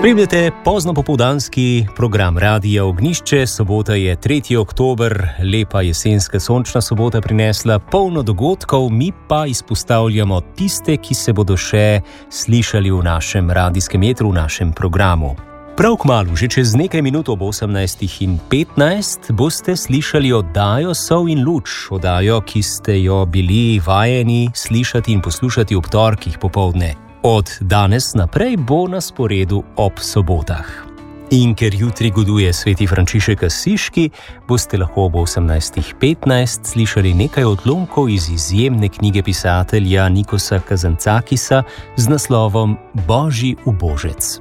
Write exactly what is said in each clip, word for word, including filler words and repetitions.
Spremljate poznopopoldanski program Radia Ognjišče. Sobota je tretji oktober, lepa jesenska sončna sobota prinesla polno dogodkov, mi pa izpostavljamo tiste, ki se bodo še slišali v našem radijskem etru, v našem programu. Prav kmalu, že čez nekaj minut ob osemnajstih in petnajst, boste slišali oddajo Sol in luč, oddajo, ki ste jo bili vajeni slišati in poslušati ob torkih popoldne. Od danes naprej bo na sporedu ob sobotah. In ker jutri goduje sveti Frančišek Asiški, boste lahko ob osemnajstih petnajst slišali nekaj odlomkov iz izjemne knjige pisatelja Nikosa Kazantzakisa z naslovom Božji ubožec.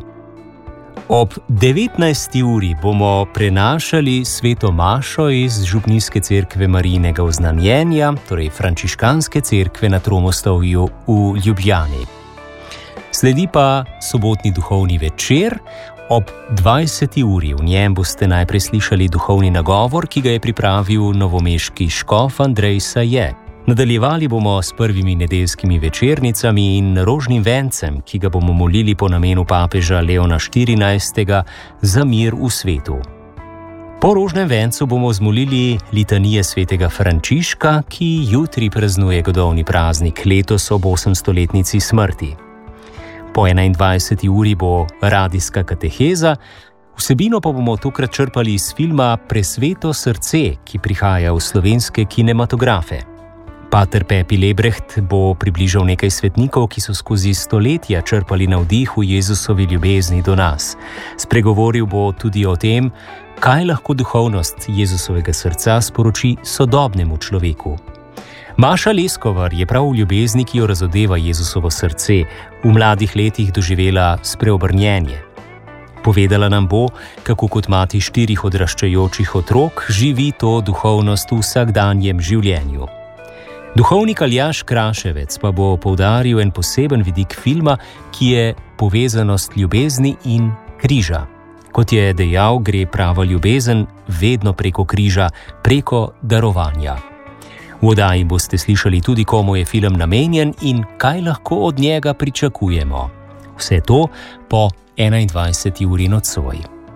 Ob devetnajsti uri bomo prenašali sveto mašo iz Župnijske cerkve Marijinega oznanjenja, torej frančiškanske cerkve na Tromostovju v Ljubljani. Sledi pa sobotni duhovni večer ob dvajseti uri. V njem boste najprej slišali duhovni nagovor, ki ga je pripravil novomeški škof Andrej Saje. Nadaljevali bomo s prvimi nedeljskimi večernicami in rožnim vencem, ki ga bomo molili po namenu papeža Leona štirinajstega za mir v svetu. Po rožnem vencu bomo zmolili litanije svetega Frančiška, ki jutri praznuje godovni praznik, letos ob osemstoletnici smrti. Po enaindvajseti uri bo radijska kateheza, vsebino pa bomo tokrat črpali iz filma Presveto srce, ki prihaja v slovenske kinematografe. Pater Pepi Lebrecht bo približal nekaj svetnikov, ki so skozi stoletja črpali navdih v Jezusovi ljubezni do nas. Spregovoril bo tudi o tem, kaj lahko duhovnost Jezusovega srca sporoči sodobnemu človeku. Maša Leskovar je prav v ljubezni, ki jo razodeva Jezusovo srce, v mladih letih doživela spreobrnjenje. Povedala nam bo, kako kot mati štirih odraščajočih otrok živi to duhovnost v vsakdanjem življenju. Duhovnik Aljaž Kraševec pa bo poudaril en poseben vidik filma, ki je povezanost ljubezni in križa. Kot je dejal, gre prava ljubezen vedno preko križa, preko darovanja. V oddaji boste slišali tudi, komu je film namenjen in kaj lahko od njega pričakujemo. Vse to po enaindvajseti uri nocoj.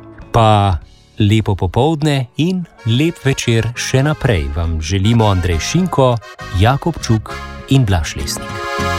Pa lepo popoldne in lep večer še naprej vam želimo Andrej Šinko, Jakob Čuk in Blaž Lesnik.